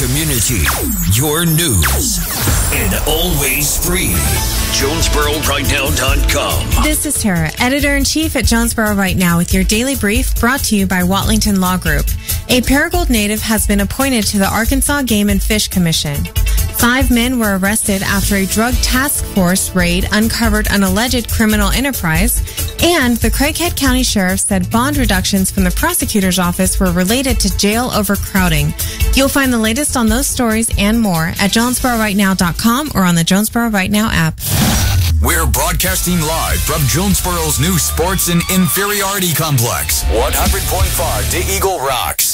community, your news, and always free. JonesboroRightNow.com. This is Tara, Editor-in-Chief at Jonesboro Right Now with your daily brief brought to you by Watlington Law Group. A Paragould native has been appointed to the Arkansas Game and Fish Commission. 5 men were arrested after a drug task force raid uncovered an alleged criminal enterprise, and the Craighead County Sheriff said bond reductions from the prosecutor's office were related to jail overcrowding. You'll find the latest on those stories and more at JonesboroRightNow.com or on the Jonesboro Right Now app. We're broadcasting live from Jonesboro's new Sports and Inferiority Complex, 100.5 to Eagle Rocks.